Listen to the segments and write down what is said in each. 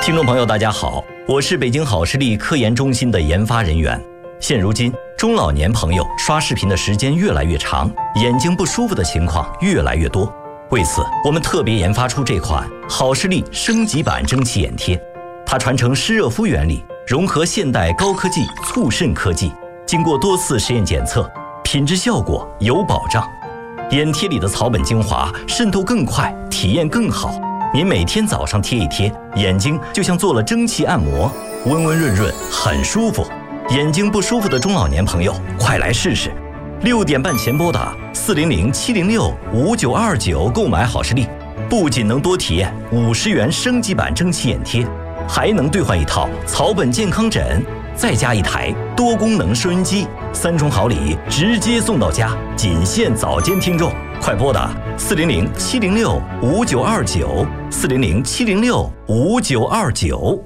听众朋友大家好，我是北京好视力科研中心的研发人员。现如今中老年朋友刷视频的时间越来越长，眼睛不舒服的情况越来越多。为此我们特别研发出这款好视力升级版蒸汽眼贴，它传承湿热敷原理，融合现代高科技促渗科技，经过多次实验检测，品质效果有保障。眼贴里的草本精华渗透更快，体验更好。您每天早上贴一贴，眼睛就像做了蒸汽按摩，温温润润，很舒服。眼睛不舒服的中老年朋友，快来试试！6点半前拨打400-706-5929购买好视力，不仅能多体验50元升级版蒸汽眼贴，还能兑换一套草本健康枕，再加一台多功能收音机，3重好礼直接送到家，仅限早间听众。快拨打400-706-5929，400-706-5929。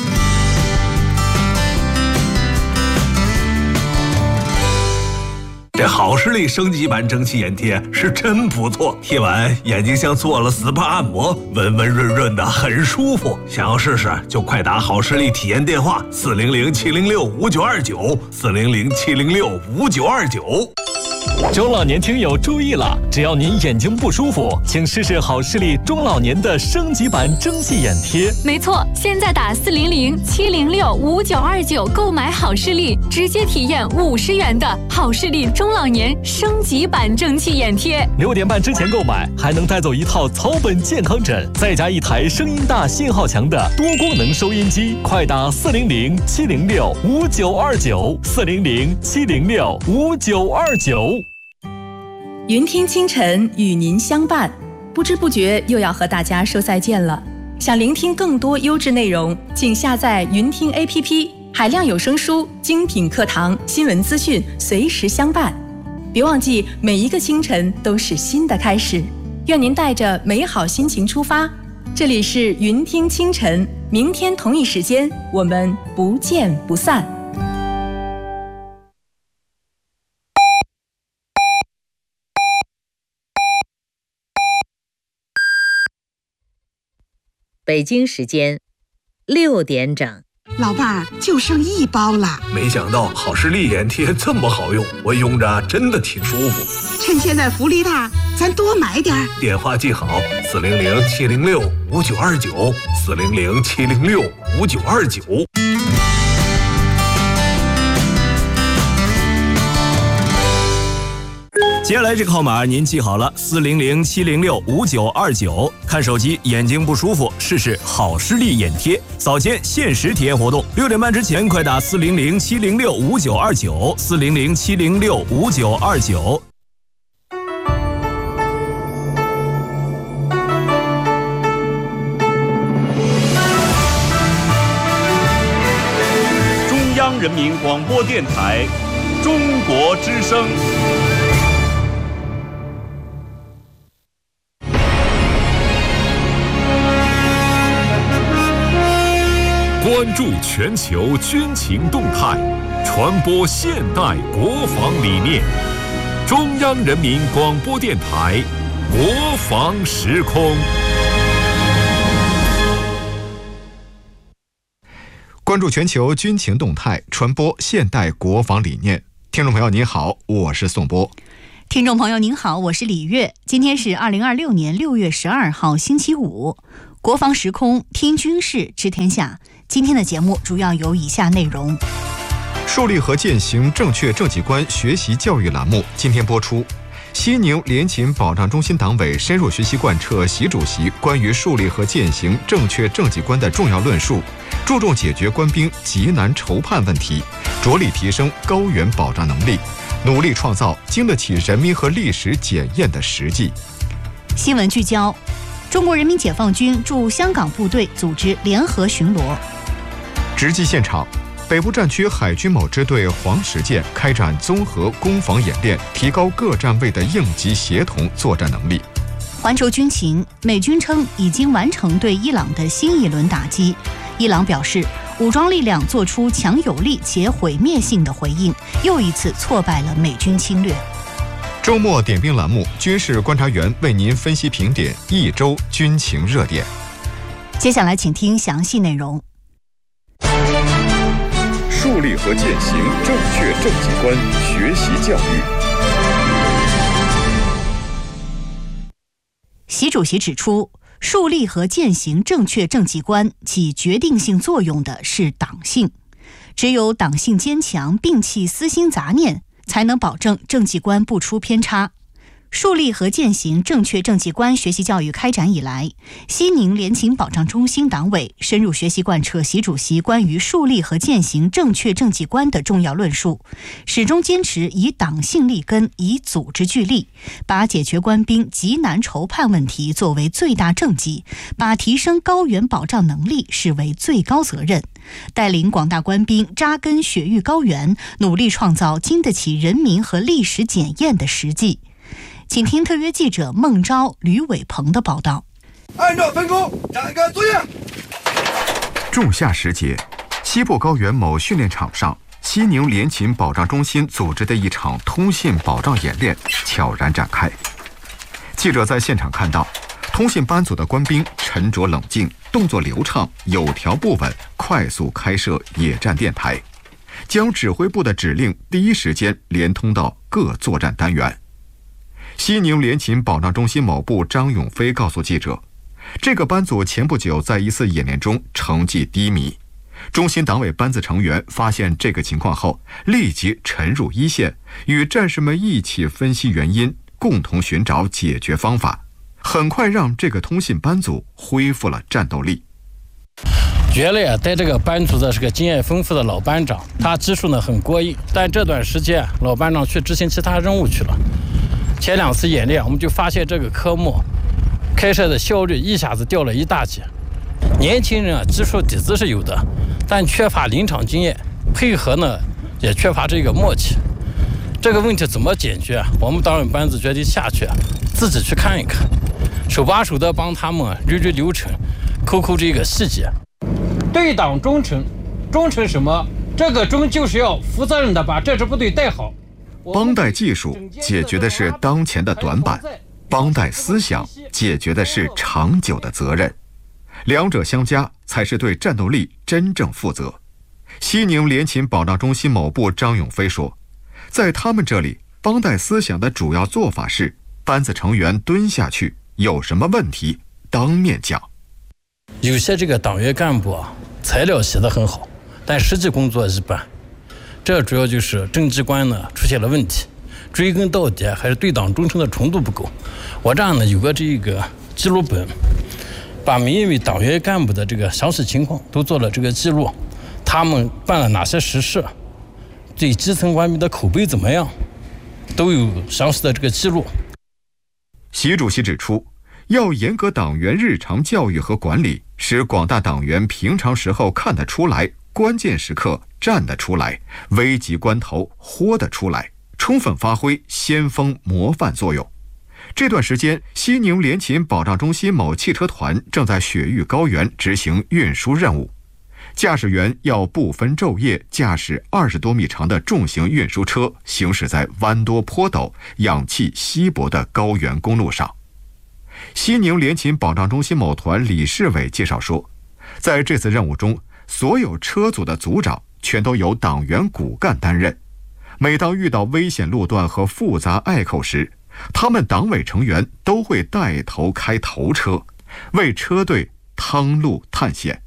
这好视力升级版蒸汽眼贴是真不错，贴完眼睛像做了 SPA 按摩，温温润润的，很舒服。想要试试就快打好视力体验电话400-706-5929，400-706-5929。 中老年听友注意了，只要您眼睛不舒服，请试试好视力中老年的升级版蒸汽眼贴。 没错，现在打400-706-5929购买好视力，直接体验50元的好视力中老年升级版蒸汽眼贴。 6点半之前购买，还能带走一套草本健康枕，再加一台声音大、信号强的多功能收音机。快打400-706-5929，400-706-5929。 云听清晨与您相伴，不知不觉又要和大家说再见了。想聆听更多优质内容，请下载云听 APP， 海量有声书、精品课堂、新闻资讯随时相伴。别忘记，每一个清晨都是新的开始。愿您带着美好心情出发。这里是云听清晨，明天同一时间我们不见不散。 北京时间6点整， 老伴儿就剩1包了。 没想到好视力眼贴这么好用，我用着真的挺舒服。 趁现在福利大，咱多买点儿。 电话记好：400-706-5929，400-706-5929。 接下来这个号码您记好了，400-706-5929。看手机眼睛不舒服，试试好视力眼贴，早间限时体验活动，6点半之前快打400-706-5929，400-706-5929。 中央人民广播电台中国之声。 关注全球军情动态，传播现代国防理念。中央人民广播电台国防时空。 关注全球军情动态，传播现代国防理念。听众朋友您好，我是宋波。 听众朋友您好，我是李月。今天是2026年6月12号星期五，国防时空听军事知天下。今天的节目主要有以下内容： 树立和践行正确政绩观学习教育栏目今天播出。西宁联勤保障中心党委深入学习贯彻习主席关于树立和践行正确政绩观的重要论述，注重解决官兵急难愁盼问题，着力提升高原保障能力，努力创造经得起人民和历史检验的实际。 新闻聚焦：中国人民解放军驻香港部队组织联合巡逻。 直击现场，北部战区海军某支队黄石舰开展综合攻防演练，提高各战位的应急协同作战能力。 环球军情，美军称已经完成对伊朗的新一轮打击。伊朗表示，武装力量做出强有力且毁灭性的回应，又一次挫败了美军侵略。 周末点兵栏目，军事观察员为您分析评点一周军情热点。 接下来请听详细内容。 树立和践行正确政绩观，学习教育。 习主席指出，树立和践行正确政绩观起决定性作用的是党性，只有党性坚强，摒弃私心杂念，才能保证政绩观不出偏差。树立和践行正确政绩观学习教育开展以来，西宁联勤保障中心党委深入学习贯彻习主席关于树立和践行正确政绩观的重要论述，始终坚持以党性立根，以组织聚力，把解决官兵急难愁盼问题作为最大政绩，把提升高原保障能力视为最高责任，带领广大官兵扎根雪域高原，努力创造经得起人民和历史检验的实际。请听特约记者孟昭、吕伟鹏的报道。 按照分工展开作业。 仲夏时节，西部高原某训练场上，西宁联勤保障中心组织的一场通信保障演练悄然展开。记者在现场看到，通信班组的官兵沉着冷静，动作流畅，有条不紊，快速开设野战电台，将指挥部的指令第一时间连通到各作战单元。西宁联勤保障中心某部张永飞告诉记者，这个班组前不久在一次演练中成绩低迷，中心党委班子成员发现这个情况后，立即沉入一线，与战士们一起分析原因，共同寻找解决方法，很快让这个通信班组恢复了战斗力。 原来带这个班组的是个经验丰富的老班长，他技术呢很过硬，但这段时间老班长去执行其他任务去了。前2次演练，我们就发现这个科目开设的效率一下子掉了一大截。年轻人技术底子是有的，但缺乏临场经验，配合呢也缺乏这个默契。这个问题怎么解决？我们党委班子决定下去自己去看一看，手把手的帮他们捋流程，抠这个细节。对党忠诚，忠诚什么？这个忠就是要负责任的把这支部队带好。 帮带技术解决的是当前的短板，帮带思想解决的是长久的责任，两者相加才是对战斗力真正负责。西宁联勤保障中心某部张永飞说，在他们这里，帮带思想的主要做法是班子成员蹲下去，有什么问题当面讲。 有些这个党员干部材料写得很好，但实际工作一般，这主要就是政绩观呢出现了问题，追根到底还是对党忠诚的程度不够。我这样呢有个这个记录本，把每一位党员干部的这个详细情况都做了这个记录，他们办了哪些实事，对基层官兵的口碑怎么样，都有详细的这个记录。 习主席指出，要严格党员日常教育和管理，使广大党员平常时候看得出来，关键时刻站得出来，危急关头豁得出来，充分发挥先锋模范作用。这段时间，西宁联勤保障中心某汽车团正在雪域高原执行运输任务，驾驶员要不分昼夜驾驶20多米长的重型运输车，行驶在弯多坡陡、氧气稀薄的高原公路上。西宁联勤保障中心某团李世伟介绍说，在这次任务中，所有车组的组长全都由党员骨干担任。每当遇到危险路段和复杂隘口时，他们党委成员都会带头开头车，为车队趟路探险。